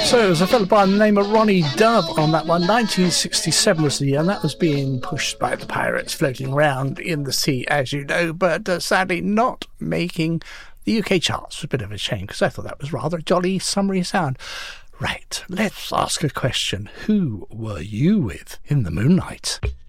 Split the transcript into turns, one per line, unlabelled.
So it was a fellow by the name of Ronnie Dove on that one. 1967 was the year, and that was being pushed by the pirates floating around in the sea, as you know, but sadly not making the UK charts. A bit of a shame, because I thought that was rather a jolly summery sound. Right, let's ask a question. Who were you with in the moonlight?